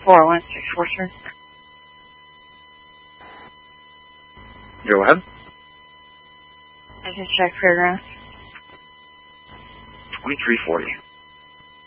41643. Go ahead. I can check fairgrounds. 2340.